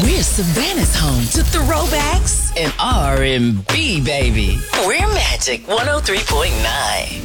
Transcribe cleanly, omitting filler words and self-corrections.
We're Savannah's home to throwbacks and R&B, baby. We're Magic 103.9.